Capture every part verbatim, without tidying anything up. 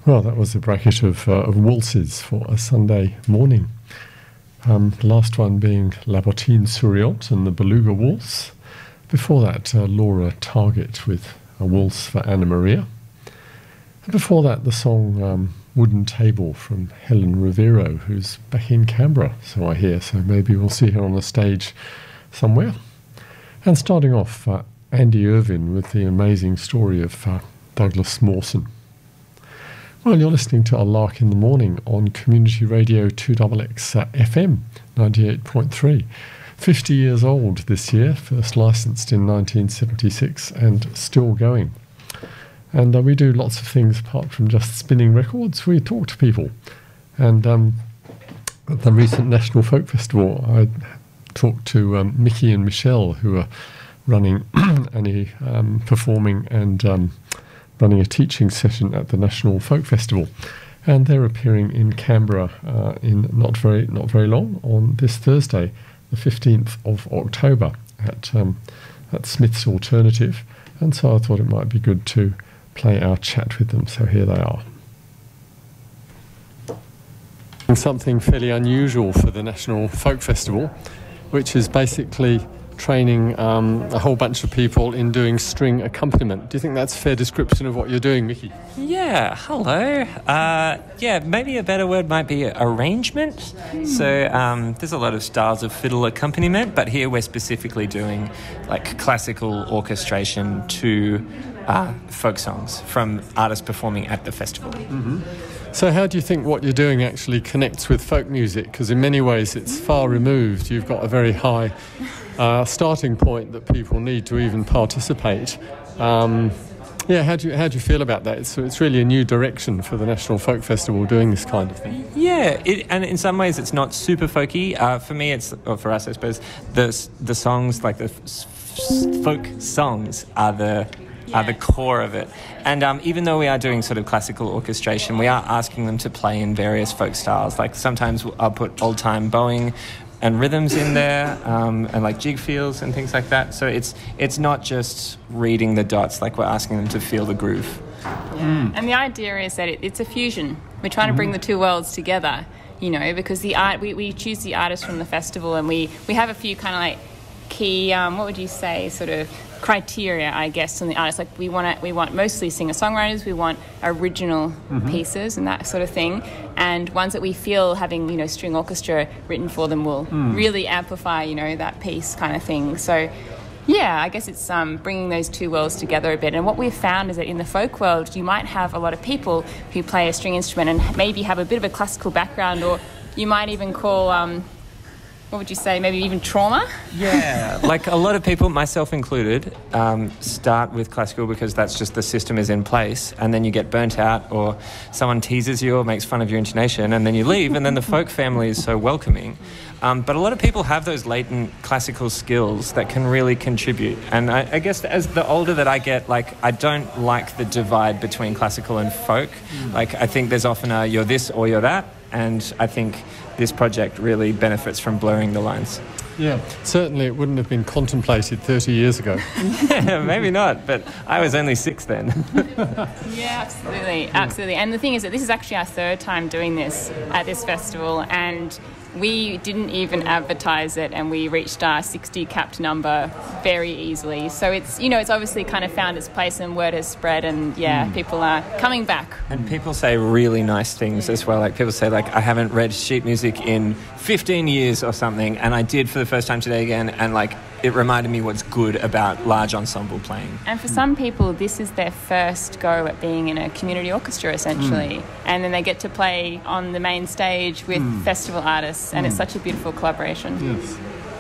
Well, that was a bracket of, uh, of waltzes for a Sunday morning. Um, the last one being La Bottine Souriante and the Beluga Waltz. Before that, uh, Laura Target with a waltz for Anna Maria. And before that, the song um, Wooden Table from Helen Rivero, who's back in Canberra, so I hear, so maybe we'll see her on the stage somewhere. And starting off, uh, Andy Irvine with the amazing story of uh, Douglas Mawson. Well, you're listening to A Lark in the Morning on Community Radio two X X uh, F M ninety-eight point three. fifty years old this year, first licensed in nineteen seventy-six and still going. And uh, we do lots of things apart from just spinning records. We talk to people. And um, at the recent National Folk Festival, I talked to um, Mickey and Michelle, who are running and um, performing and um, running a teaching session at the National Folk Festival, and they're appearing in Canberra uh, in not very not very long on this Thursday, the fifteenth of October at um, at Smith's Alternative, and so I thought it might be good to play our chat with them. So here they are. Something fairly unusual for the National Folk Festival, which is basically training um, a whole bunch of people in doing string accompaniment. Do you think that's a fair description of what you're doing, Mickey? Yeah, hello. Uh, yeah, maybe a better word might be arrangement. So um, there's a lot of styles of fiddle accompaniment, but here we're specifically doing like classical orchestration to uh, folk songs from artists performing at the festival. Mm-hmm. So how do you think what you're doing actually connects with folk music? Because in many ways it's far removed. You've got a very high Uh, starting point that people need to even participate. Um, yeah, how do you how do you feel about that? It's it's really a new direction for the National Folk Festival doing this kind of thing. Yeah, it, and in some ways it's not super folky. Uh, for me, it's or for us, I suppose, the the songs like the f- folk songs are the are the core of it. And um, even though we are doing sort of classical orchestration, we are asking them to play in various folk styles. Like sometimes I'll put old time bowing and rhythms in there, um, and like jig feels and things like that. So it's it's not just reading the dots, like we're asking them to feel the groove. Yeah. Mm. And the idea is that it, it's a fusion. We're trying to bring the two worlds together, you know, because the art, we, we choose the artists from the festival, and we, we have a few kind of like key, um, what would you say, sort of criteria, I guess, on the artists. Like we want to, we want mostly singer-songwriters, we want original mm-hmm. pieces and that sort of thing, and ones that we feel having, you know, string orchestra written for them will mm. really amplify, you know, that piece kind of thing. So yeah, I guess it's um, bringing those two worlds together a bit. And what we've found is that in the folk world, you might have a lot of people who play a string instrument and maybe have a bit of a classical background, or you might even call um, what would you say, maybe even trauma? Yeah, like a lot of people, myself included, um, start with classical because that's just the system is in place, and then you get burnt out, or someone teases you or makes fun of your intonation, and then you leave, and then the folk family is so welcoming. Um, but a lot of people have those latent classical skills that can really contribute. And I, I guess as the older that I get, like, I don't like the divide between classical and folk. Mm. Like, I think there's often a you're this or you're that, and I think this project really benefits from blurring the lines. Yeah, certainly it wouldn't have been contemplated thirty years ago. Yeah, maybe not, but I was only six then. Yeah, absolutely, absolutely. And the thing is that this is actually our third time doing this at this festival, and we didn't even advertise it, and we reached our sixty capped number very easily. So it's, you know, it's obviously kind of found its place, and word has spread, and yeah, mm. people are coming back. And people say really nice things as well. Like people say, like, I haven't read sheet music in fifteen years or something, and I did for the first time today again, and like it reminded me what's good about large ensemble playing. And for some people, this is their first go at being in a community orchestra, essentially. Mm. And then they get to play on the main stage with mm. festival artists, and mm. it's such a beautiful collaboration. Yes.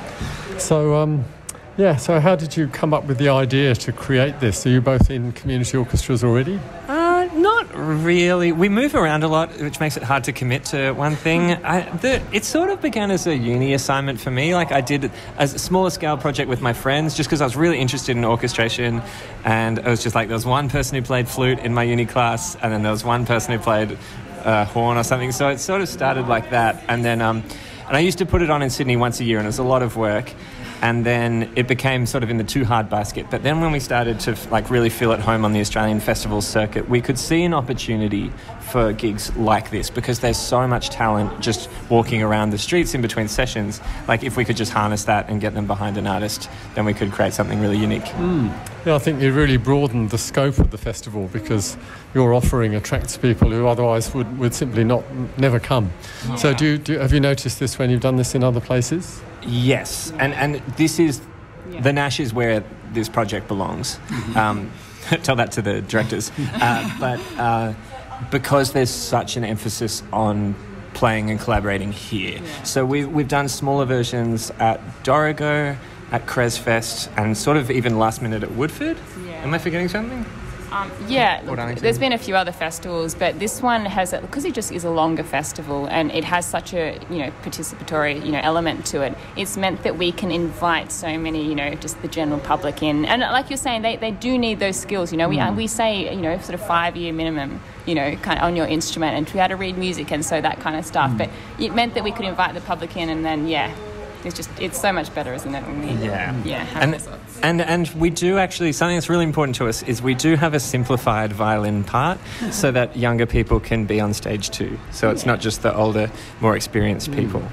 So, um, yeah, so how did you come up with the idea to create this? Are you both in community orchestras already? Uh, not really. We move around a lot, which makes it hard to commit to one thing. I, the, it sort of began as a uni assignment for me. Like I did a smaller scale project with my friends just because I was really interested in orchestration, and it was just like there was one person who played flute in my uni class, and then there was one person who played uh, horn or something. So it sort of started like that, and then um, and I used to put it on in Sydney once a year, and it was a lot of work. and then it became sort of in the too hard basket. But then when we started to like really feel at home on the Australian festival circuit, we could see an opportunity for gigs like this, because there's so much talent just walking around the streets in between sessions. Like if we could just harness that and get them behind an artist, then we could create something really unique. Mm. Yeah, I think you really broadened the scope of the festival, because your offering attracts people who otherwise would, would simply not never come. Yeah. So do, do have you noticed this when you've done this in other places? Yes, and and this is yeah. the Nash is where this project belongs. um, tell that to the directors. Uh, but uh, because there's such an emphasis on playing and collaborating here. Yeah. So we, we've done smaller versions at Dorrigo, at Cresfest, and sort of even last minute at Woodford. Yeah. Am I forgetting something? Um, yeah, look, there's been a few other festivals, but this one has, because it just is a longer festival and it has such a, you know, participatory, you know, element to it. It's meant that we can invite so many, you know, just the general public in. And like you're saying, they, they do need those skills, you know. We mm. we say, you know, sort of five-year minimum, you know, kind of on your instrument and to be able to read music and so that kind of stuff. Mm. But it meant that we could invite the public in, and then, yeah, it's just, it's so much better, isn't it? When we, yeah. Yeah. Have and, results. and and we do actually, something that's really important to us is we do have a simplified violin part so that younger people can be on stage too. So it's yeah. not just the older, more experienced mm. people.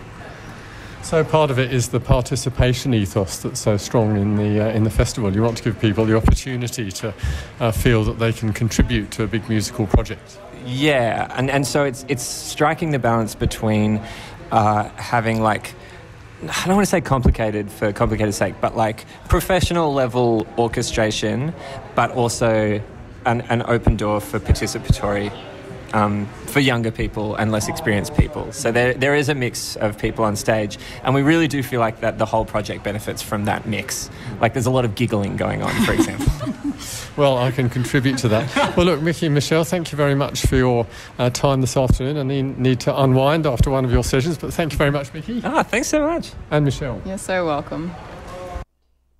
So part of it is the participation ethos that's so strong in the uh, in the festival. You want to give people the opportunity to uh, feel that they can contribute to a big musical project. Yeah, and and so it's it's striking the balance between uh, having like, I don't want to say complicated for complicated sake, but like professional level orchestration, but also an, an open door for participatory, um, for younger people and less experienced people. So there there is a mix of people on stage, and we really do feel like that the whole project benefits from that mix. Like there's a lot of giggling going on, for example. Well, I can contribute to that. Well, look, Mickey and Michelle, thank you very much for your uh, time this afternoon. I need, need to unwind after one of your sessions, but thank you very much, Mickey. Ah, thanks so much. And Michelle. You're so welcome.